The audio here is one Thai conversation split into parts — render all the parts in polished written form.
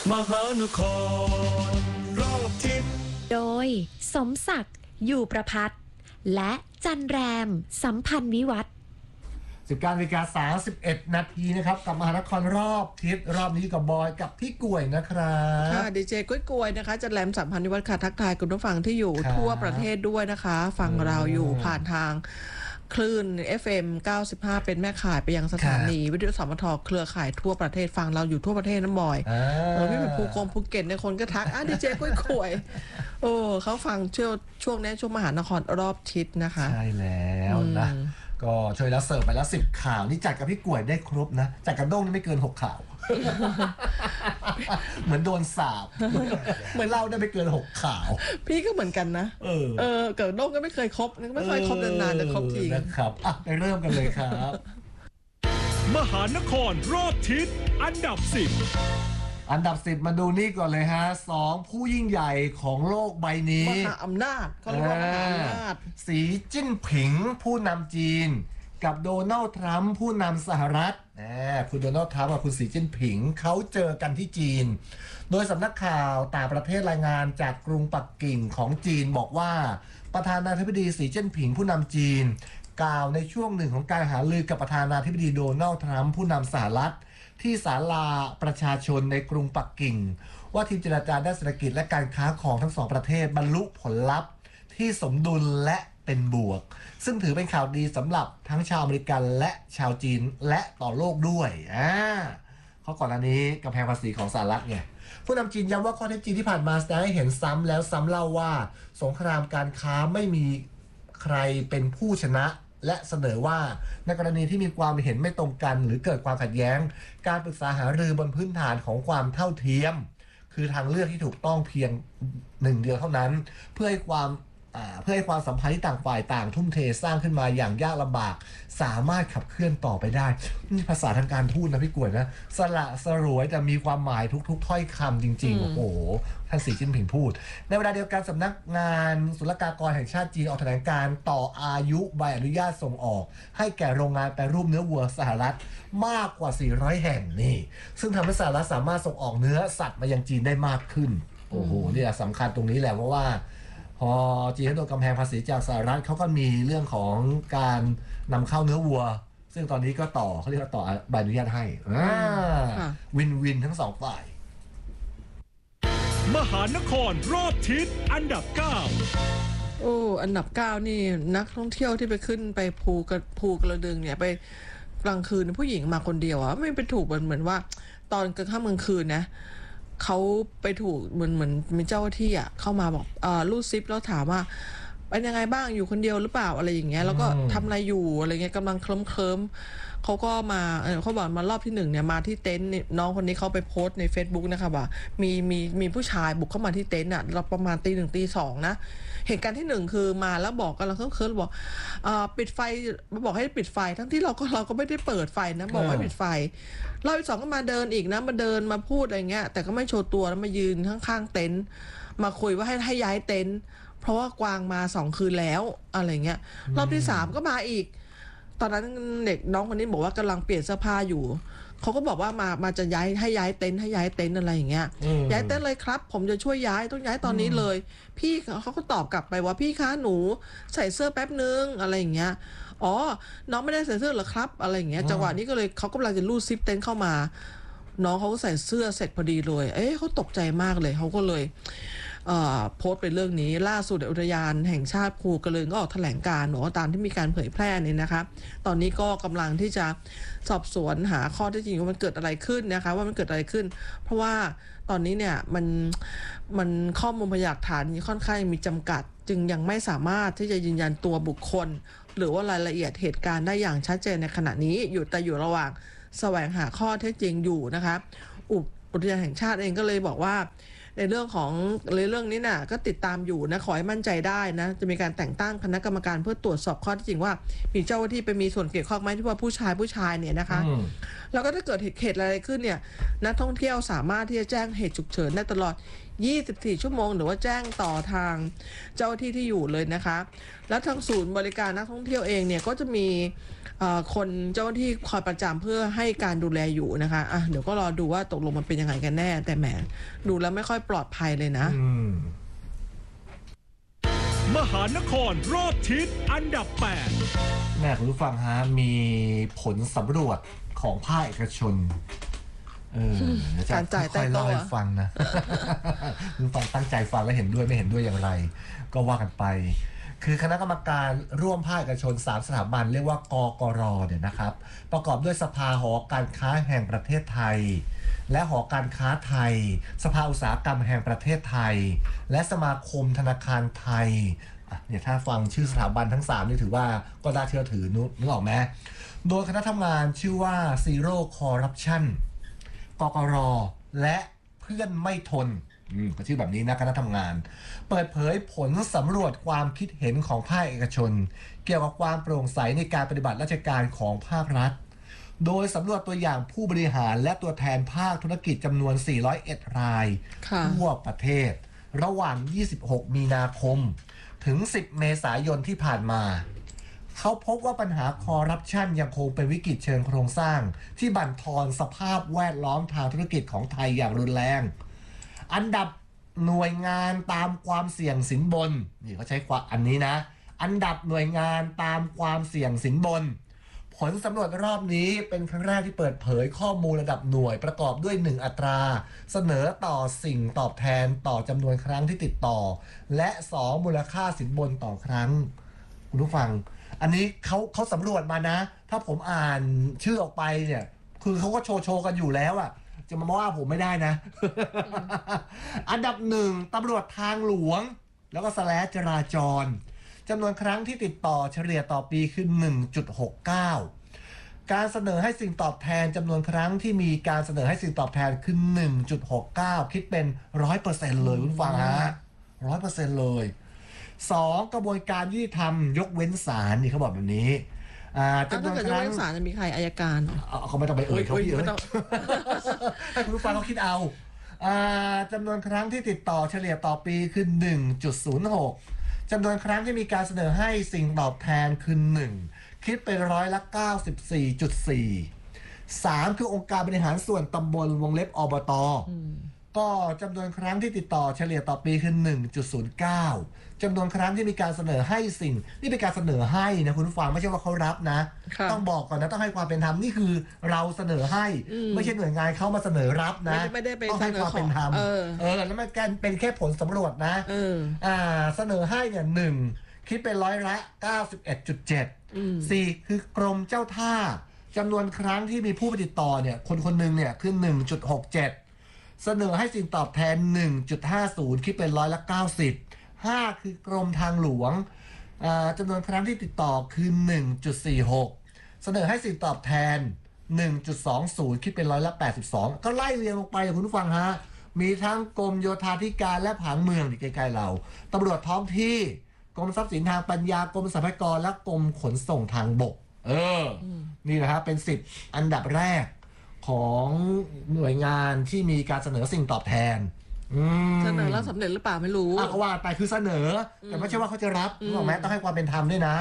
มหานครรอบทิศโดยสมศักดิ์อยู่ประพัฒน์และจันแรมสัมพันธ์วิวัฒน์ 19:31 นาทีนะครับกับมหานครรอบทิศรอบนี้กับบอยกับพี่กล้วยนะครับค่ะดีเจกล้วยนะคะจันแรมสัมพันธ์วิวัฒน์ค่ะทักทายคุณผู้ฟังที่อยู่ทั่วประเทศด้วยนะคะฟังเราอยู่ผ่านทางคลื่น FM 95 เป็นแม่ข่ายไปยังสถานีวิทยุสมทเครือข่ายทั่วประเทศฟังเราอยู่ทั่วประเทศน้ำบ่อยไม่เป็นภูเก็ตในคนก็ทักดีเจกล้วยโอ้เขาฟังช่วงนี้ช่วงมหานครรอบทิศนะคะใช่แล้วนะก็ช่วยแล้วเสิร์ฟไปแล้ว10ข่าวนี่จัดกับพี่กล้วยได้ครบนะจัดกับโด้งนี่ไม่เกิน6ข่าวเหมือนโดนสาบเหมือนเล่าได้ไม่เกิน6ข่าวพี่ก็เหมือนกันนะเกิดโด้งก็ไม่เคยครบนานๆจะครบทีนะครับไปเริ่มกันเลยครับมหานครรอบทิศอันดับ 10มาดูนี่ก่อนเลยฮะ2ผู้ยิ่งใหญ่ของโลกใบนี้มหาอำนาจก็เรียกว่ามหาอำนาจสีจิ้นผิงผู้นำจีนกับโดนัลด์ทรัมป์ผู้นำสหรัฐคุณโดนัลด์ทรัมป์กับคุณสีจิ้นผิงเขาเจอกันที่จีนโดยสำนักข่าวต่างประเทศรายงานจากกรุงปักกิ่งของจีนบอกว่าประธานาธิบดีสีจิ้นผิงผู้นำจีนกล่าวในช่วงหนึ่งของการหารือกับประธานาธิบดีโดนัลด์ทรัมป์ผู้นำสหรัฐที่ศาลาประชาชนในกรุงปักกิ่งว่าทีมเจรจาด้านเศรษฐกิจและการค้าของทั้งสองประเทศบรรลุผลลัพธ์ที่สมดุลและเป็นบวกซึ่งถือเป็นข่าวดีสำหรับทั้งชาวอเมริกันและชาวจีนและต่อโลกด้วยเพราะก่อนหน้านี้กำแพงภาษีของสหรัฐไงผู้นำจีนย้ำว่าข้อเท็จจริงที่ผ่านมาแสดงให้เห็นซ้ำแล้วซ้ำเล่าว่าสงครามการค้าไม่มีใครเป็นผู้ชนะและเสนอว่าในกรณีที่มีความเห็นไม่ตรงกันหรือเกิดความขัดแย้งการปรึกษาหารือบนพื้นฐานของความเท่าเทียมคือทางเลือกที่ถูกต้องเพียงหนึ่งเดียวเท่านั้นเพื่อให้ความสัมพันธ์ที่ต่างฝ่ายต่างทุ่มเทสร้างขึ้นมาอย่างยากลำบากสามารถขับเคลื่อนต่อไปได้นี่ภาษาทางการทูตนะพี่กวยนะสละสรวยแต่มีความหมายทุกถ้อยคำจริงๆโอ้โหท่านสีจิ้นผิงพูดในเวลาเดียวกันสำนักงานศุลกากรแห่งชาติจีนออกแถลงการต่ออายุใบอนุญาตส่งออกให้แก่โรงงานแปรรูปเนื้อวัวสหรัฐมากกว่า400แห่งนี่ซึ่งทำให้สหรัฐสามารถส่งออกเนื้อสัตว์มายังจีนได้มากขึ้นโอ้โหนี่สำคัญตรงนี้แหละเพราะว่าพอจีนโดนกำแพงภาษีจากสหรัฐเขาก็มีเรื่องของการนำเข้าเนื้อวัวซึ่งตอนนี้ก็เขาเรียกว่าต่อใบอนุญาตให้วินทั้งสองฝ่ายมหานครรอบทิศอันดับ9 อันดับ9นี่นักท่องเที่ยวที่ไปขึ้นไปภูกระดึงเนี่ยไปกลางคืนผู้หญิงมาคนเดียวไม่ไปถูกเหมือนว่าตอนกลางค่ำกลางคืนนะเขาไปถูกเหมือนมีเจ้าหน้าที่เข้ามาบอกรูดซิปแล้วถามว่าเป็นยังไงบ้างอยู่คนเดียวหรือเปล่าอะไรอย่างเงี้ยแล้วก็ทำอะไรอยู่อะไรเงี้ยกำลังเคลิ้มเขาก็มาเขาบอกมารอบที่1เนี่ยมาที่เต็นท์น้องคนนี้เขาไปโพสต์ใน Facebook นะคะว่ามีผู้ชายบุกเข้ามาที่เต็นท์เราประมาณตี 1ตี 2นะเหตุการณ์ที่1คือมาแล้วบอกกำลังเคลิ้มบอกปิดไฟบอกให้ปิดไฟทั้งที่เราก็ไม่ได้เปิดไฟนะบอกให้ปิดไฟรอบที่2ก็มาเดินอีกนะมาเดินมาพูดอะไรเงี้ยแต่ก็ไม่โชว์ตัวแล้วมายืนข้างๆเต็นท์มาคุยว่าให้ย้ายเต็นท์เพราะว่ากวางมา2คืนแล้วอะไรเงี้ยรอบที่3ก็มาอีกตอนนั้นเด็กน้องคนนี้บอกว่ากำลังเปลี่ยนเสื้อผ้าอยู่เขาก็บอกว่ามาจะให้ย้ายเต็นท์อะไรอย่างเงี้ยย้ายเต็นท์เลยครับผมจะช่วยย้ายต้องย้ายตอนนี้เลยพี่เขาก็ตอบกลับไปว่าพี่คะหนูใส่เสื้อแป๊บนึงอะไรอย่างเงี้ยน้องไม่ได้ใส่เสื้อเหรอครับอะไรอย่างเงี้ยจังหวะนี้ก็เลยเขากำลังจะรูดซิปเต็นท์เข้ามาน้องเขาก็ใส่เสื้อเสร็จพอดีเลยเขาตกใจมากเลยเขาก็เลยโพสต์เป็นเรื่องนี้ล่าสุดอุทยานแห่งชาติภูกระดึงก็ออกแถลงการณ์ตามที่มีการเผยแพร่นี่นะคะตอนนี้ก็กำลังที่จะสอบสวนหาข้อเท็จจริงว่ามันเกิดอะไรขึ้นนะคะว่ามันเกิดอะไรขึ้นเพราะว่าตอนนี้เนี่ยมันข้อมูลพยานหลักฐานค่อนข้างมีจำกัดจึงยังไม่สามารถที่จะยืนยันตัวบุคคลหรือว่ารายละเอียดเหตุการณ์ได้อย่างชัดเจนในขณะนี้อยู่ระหว่างแสวงหาข้อเท็จจริงอยู่นะคะอุทยานแห่งชาติเองก็เลยบอกว่าในเรื่องนี้น่ะก็ติดตามอยู่นะขอให้มั่นใจได้นะจะมีการแต่งตั้งคณะกรรมการเพื่อตรวจสอบข้อเท็จจริงว่ามีเจ้าหน้าที่ไปมีส่วนเกี่ยวข้องไหมที่ว่าผู้ชายเนี่ยนะคะแล้วก็ถ้าเกิดเหตุอะไรขึ้นเนี่ยนักท่องเที่ยวสามารถที่จะแจ้งเหตุฉุกเฉินได้ตลอด24ชั่วโมงหรือว่าแจ้งต่อทางเจ้าหน้าที่ที่อยู่เลยนะคะแล้วทางศูนย์บริการนักท่องเที่ยวเองเนี่ยก็จะมีคนเจ้าหน้าที่คอยประจำเพื่อให้การดูแลอยู่นะคะเดี๋ยวก็รอดูว่าตกลงมันเป็นยังไงกันแน่แต่แหมดูแล้วไม่ค่อยปลอดภัยเลยนะมหานครรอบทิศอันดับ 8 แม่คุณผู้ฟังฮะมีผลสำรวจของภาคเอกชนการจ่ายใต้โต๊ะค่อยเล่าให้ฟังนะคุณฟังตั้งใจฟังแล้วเห็นด้วยไม่เห็นด้วยอย่างไร ก็ว่ากันไปคือคณะกรรมการร่วมภาคเอกชน3สถาบันเรียกว่ากกรเนี่ยนะครับประกอบด้วยสภาหอการค้าแห่งประเทศไทยและหอการค้าไทยสภาอุตสาหกรรมแห่งประเทศไทยและสมาคมธนาคารไทยเนี่ยถ้าฟังชื่อสถาบันทั้ง3นี่ถือว่าก็น่าเชื่อถือนึกออกไหมโดยคณะทำงานชื่อว่า Zero Corruption กกรและเพื่อนไม่ทนก็ชื่อแบบนี้นะคณะทำงานเปิดเผยผลสำรวจความคิดเห็นของภาคเอกชนเกี่ยวกับความโปร่งใสในการปฏิบัติราชการของภาครัฐโดยสำรวจตัวอย่างผู้บริหารและตัวแทนภาคธุรกิจจำนวน401รายทั่วประเทศระหว่าง26มีนาคมถึง10เมษายนที่ผ่านมาเขาพบว่าปัญหาคอร์รัปชันยังคงเป็นวิกฤตเชิงโครงสร้างที่บั่นทอนสภาพแวดล้อมทางธุรกิจของไทยอย่างรุนแรงอันดับหน่วยงานตามความเสี่ยงสินบนนี่เขาใช้ความอันนี้นะอันดับหน่วยงานตามความเสี่ยงสินบนผลสำรวจรอบนี้เป็นครั้งแรกที่เปิดเผยข้อมูลระดับหน่วยประกอบด้วย1อัตราเสนอต่อสิ่งตอบแทนต่อจำนวนครั้งที่ติดต่อและ2มูลค่าสินบนต่อครั้งคุณผู้ฟังอันนี้เขาสำรวจมานะถ้าผมอ่านชื่อออกไปเนี่ยคือเขาก็โชว์กันอยู่แล้วอะจะมาว่าผมไม่ได้นะ อันดับ1ตำรวจทางหลวงแล้วก็/จราจรจำนวนครั้งที่ติดต่อเฉลี่ยต่อปีคือ 1.69 การเสนอให้สิ่งตอบแทนจำนวนครั้งที่มีการเสนอให้สิ่งตอบแทนคือ 1.69 คิดเป็น 100% เลยคุณฟังฮะ 100% เลย2กระบวนการยุติธรรมยกเว้นศาลนี่เขาบอกแบบนี้จำนวนครั้งศาลจะมีใครอัยการเขาไม่ต้องไปเอ่ยเขาพี่ให้คุณผู้ฟังเขาคิดเอาจำนวนครั้งที่ติดต่อเฉลี่ยต่อปีคือ 1.06 จำนวนครั้งที่มีการเสนอให้สิ่งตอบแทนคือ1คิดเป็น94.4 3คือองค์การบริหารส่วนตำบลวงเล็บอบต.ก็จำนวนครั้งที่ติดต่อเฉลี่ยต่อปีคือ 1.09 จำนวนครั้งที่มีการเสนอให้สิ่งนี่เป็นการเสนอให้นะคุณผู้ฟังไม่ใช่ว่าเขารับนะต้องบอกก่อนนะต้องให้ความเป็นธรรมนี่คือเราเสนอให้ไม่ใช่หน่วยงานเขามาเสนอรับนะต้องให้ความเป็นธรรมแล้วมันเป็นแค่ผลสำรวจนะเสนอให้เนี่ย1คิดเป็น91.7 4คือกรมเจ้าท่าจำนวนครั้งที่มีผู้ติดต่อเนี่ยคนหนึ่งเนี่ยคือ 1.67 เสนอให้สิ่งตอบแทน 1.50 คิดเป็น90 5คือกรมทางหลวงจำนวนครั้งที่ติดต่อคือ 1.46 เสนอให้สิ่งตอบแทน 1.20 คิดเป็น82ก็ไล่เรียงลงไปคุณผู้ฟังฮะมีทั้งกรมโยธาธิการและผังเมืองที่ใกล้ๆเราตำรวจท้องที่กรมทรัพย์สินทางปัญญากรมสรรพากรและกรมขนส่งทางบกนี่นะฮะเป็น10อันดับแรกของหน่วยงานที่มีการเสนอสิ่งตอบแทนเสนอแล้วสำเร็จหรือเปล่าไม่รู้เขาว่าไปคือเสนอแต่ไม่ใช่ว่าเขาจะรับถูกไหมต้องให้ความเป็นธรรมด้วยนะ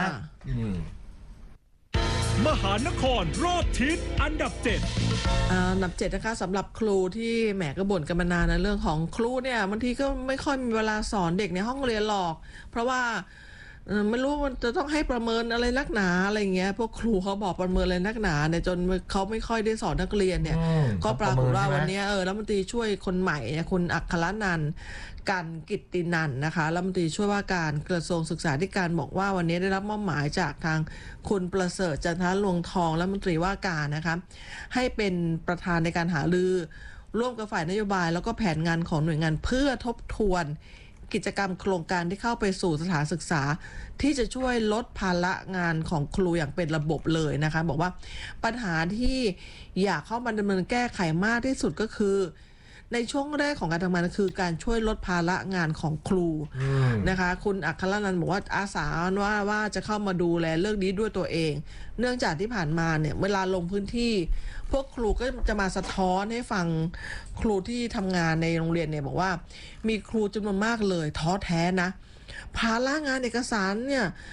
มหานครรอบทิศอันดับ 7 อันดับ 7นะคะสำหรับครูที่แหมก็บ่นกันมานานในเรื่องของครูเนี่ยบางทีก็ไม่ค่อยมีเวลาสอนเด็กในห้องเรียนหรอกเพราะว่าไม่รู้มันจะต้องให้ประเมินอะไรนักหนาอะไรเงี้ยพวกครูเขาบอกประเมินอะไรนักหนาเนี่ยจนเขาไม่ค่อยได้สอนนักเรียนเนี่ยก็ปรากฏว่าวันนี้รัฐมนตรีช่วยคนใหม่คุณอัครนันท์กันกิตตินันท์นะคะรัฐมนตรีช่วยว่าการกระทรวงศึกษาธิการบอกว่าวันนี้ได้รับมอบหมายจากทางคุณประเสริฐจันทรลวงทองรัฐมนตรีว่าการนะคะให้เป็นประธานในการหารือร่วมกับฝ่ายนโยบายแล้วก็แผนงานของหน่วยงานเพื่อทบทวนกิจกรรมโครงการที่เข้าไปสู่สถานศึกษาที่จะช่วยลดภาระงานของครูอย่างเป็นระบบเลยนะคะบอกว่าปัญหาที่อยากเข้ามาดำเนินแก้ไขมากที่สุดก็คือในช่วงแรกของการทำงานคือการช่วยลดภาระงานของครูนะคะคุณอัครนันท์บอกว่าอาสาว่าจะเข้ามาดูแลเรื่องนี้ด้วยตัวเองเนื่องจากที่ผ่านมาเนี่ยเวลาลงพื้นที่พวกครูก็จะมาสะท้อนให้ฟังครูที่ทำงานในโรงเรียนเนี่ยบอกว่ามีครูจำนวนมากเลยท้อแท้นะภาระงานเอกสารเนี่ย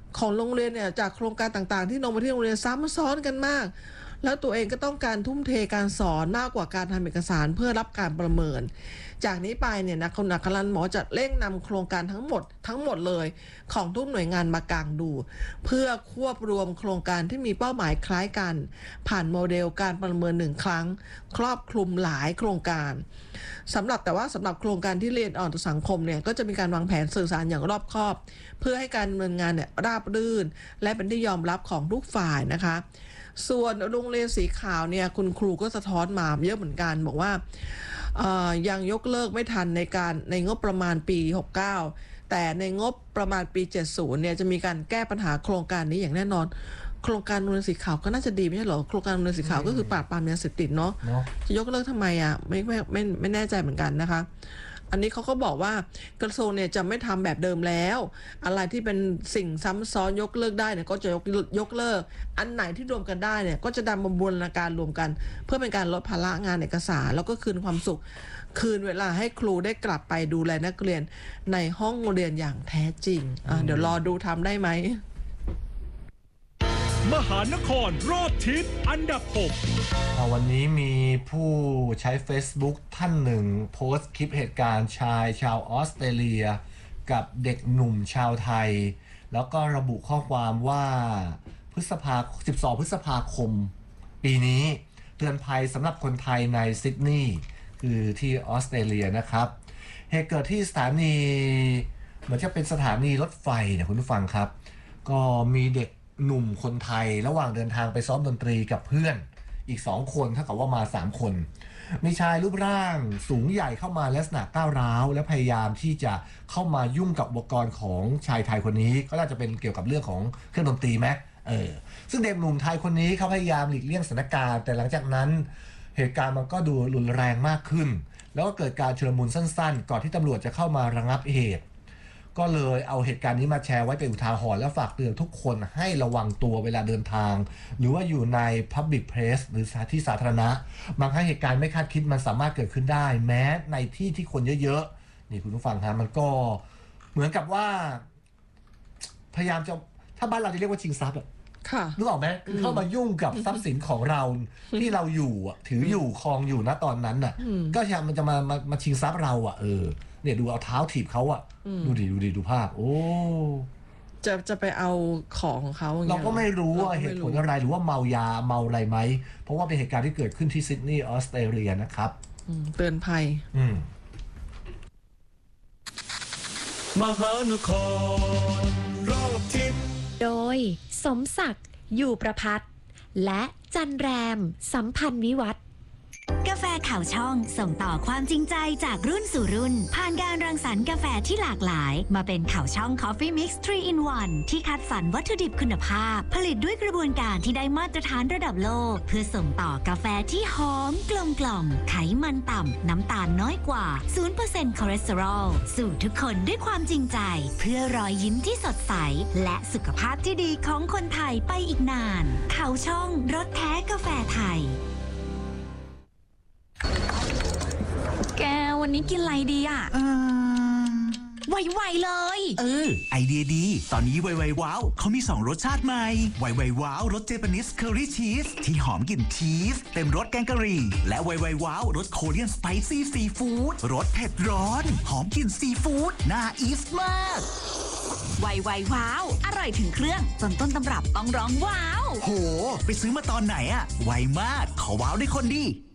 ของโรงเรียนเนี่ยจากโครงการต่างๆที่ลงมาที่โรงเรียนซ้ำซ้อนกันมากแล้วตัวเองก็ต้องการทุ่มเทการสอนมากกว่าการทำเอกสารเพื่อรับการประเมินจากนี้ไปเนี่ยนะคุณอัครรัตน์หมอจะเร่งนำโครงการทั้งหมดเลยของทุกหน่วยงานมากางดูเพื่อควบรวมโครงการที่มีเป้าหมายคล้ายกันผ่านโมเดลการประเมิน1 ครั้งครอบคลุมหลายโครงการสำหรับโครงการที่เรียนอ่อนต่อสังคมเนี่ยก็จะมีการวางแผนสื่อสารอย่างรอบคอบเพื่อให้การดำเนินงานเนี่ยราบรื่นและเป็นที่ยอมรับของทุกฝ่ายนะคะส่วนโรงเรียนสีขาวเนี่ยคุณครูก็สะท้อนมาเยอะเหมือนกันบอกว่ายังยกเลิกไม่ทันในงบประมาณปี 69แต่ในงบประมาณปี 70เนี่ยจะมีการแก้ปัญหาโครงการนี้อย่างแน่นอนโครงการโรงเรียนสีขาวก็น่าจะดีไม่ใช่เหรอโครงการโรงเรียนสีขาวก็คือปราบปรามยาเสพติดเนาะจะยกเลิกทำไมอ่ะไม่แน่ใจเหมือนกันนะคะอันนี้เขาก็บอกว่ากระทรวงเนี่ยจะไม่ทำแบบเดิมแล้วอะไรที่เป็นสิ่งซ้ำซ้อนยกเลิกได้เนี่ยก็จะยกเลิกอันไหนที่รวมกันได้เนี่ยก็จะนำมาบูรณาการรวมกันเพื่อเป็นการลดภาระงานเอกสารแล้วก็คืนความสุขคืนเวลาให้ครูได้กลับไปดูแลนักเรียนในห้องเรียนอย่างแท้จริงเดี๋ยวรอดูทำได้ไหมมหานครรอบทิศอันดับ 6 วันนี้มีผู้ใช้ Facebook ท่านหนึ่งโพสต์คลิปเหตุการณ์ชายชาวออสเตรเลียกับเด็กหนุ่มชาวไทยแล้วก็ระบุข้อความว่า12 พฤษภาคมปีนี้เตือนภัยสำหรับคนไทยในซิดนีย์คือที่ออสเตรเลียนะครับเหตุเกิดที่สถานีเหมือนจะเป็นสถานีรถไฟเนี่ยคุณผู้ฟังครับก็มีเด็กหนุ่มคนไทยระหว่างเดินทางไปซ้อมดนตรีกับเพื่อนอีก2 คนเท่ากับว่ามา3 คนมีชายรูปร่างสูงใหญ่เข้ามาลักษณะก้าวร้าวและพยายามที่จะเข้ามายุ่งกับอุปกรณ์ของชายไทยคนนี้ก็น่าจะเป็นเกี่ยวกับเรื่องของเครื่องดนตรีไหมซึ่งเด็กหนุ่มไทยคนนี้เขาพยายามหลีกเลี่ยงสถานการณ์แต่หลังจากนั้นเหตุการณ์มันก็ดูรุนแรงมากขึ้นแล้วก็เกิดการชุลมุนสั้นๆก่อนที่ตำรวจจะเข้ามาระงับเหตุก็เลยเอาเหตุการณ์นี้มาแชร์ไว้เป็นอุทาหรณ์และฝากเตือนทุกคนให้ระวังตัวเวลาเดินทางหรือว่าอยู่ใน Public Place หรือที่สาธารณะบางครั้งเหตุการณ์ไม่คาดคิดมันสามารถเกิดขึ้นได้แม้ในที่ที่คนเยอะๆนี่คุณผู้ฟังฮะมันก็เหมือนกับว่าพยายามจะถ้าบ้านเราจะเรียกว่าชิงทรัพย์นึกออกไหมคือเข้ามายุ่งกับทรัพย์สินของเราที่เราอยู่ถืออยู่ครองอยู่ณตอนนั้นน่ะก็พยายามมันจะมาชิงทรัพย์เราเนี่ยดูเอาเท้าถีบเขาดูดิดูภาพโอ้จะไปเอาของเขาเราก็ไม่รู้ว่าเหตุผลอะไรหรือว่าเมายาเมาอะไรไหมเพราะว่าเป็นเหตุการณ์ที่เกิดขึ้นที่ซิดนีย์ออสเตรเลียนะครับเตือนภัยมหานครรอบทิศโดยสมศักดิ์อยู่ประภัตและจันแรมสัมพันธ์วิวัฒน์กาแฟข่าวช่องส่งต่อความจริงใจจากรุ่นสู่รุ่นผ่านการรังสรรค์กาแฟที่หลากหลายมาเป็นข่าวช่อง Coffee Mix 3 in 1 ที่คัดสรรวัตถุดิบคุณภาพผลิตด้วยกระบวนการที่ได้มาตรฐานระดับโลกเพื่อส่งต่อกาแฟที่หอมกลมกล่อมไขมันต่ำน้ำตาลน้อยกว่า 0% คอเลสเตอรอลสู่ทุกคนด้วยความจริงใจเพื่อรอยยิ้มที่สดใสและสุขภาพที่ดีของคนไทยไปอีกนานข่าวช่องรสแท้กาแฟไทยแกวันนี้กินอะไรดีอ่ะไวๆเลยไอเดียดีตอนนี้ไวๆว้าวเขามี2 รสชาติใหม่ไวๆว้าวรสเจแปนิสเคอรี่ชีสที่หอมกลิ่นชีสเต็มรสแกงกะหรี่และไวๆว้าวรสโคเรียนสไปซี่ซีฟู้ดรสเผ็ดร้อนหอมกลิ่นซีฟู้ดน่าอีสมากไวๆว้าวอร่อยถึงเครื่องจนต้นตำรับต้องร้องว้าวโหไปซื้อมาตอนไหนอะไวมากขอว้าวได้คนดี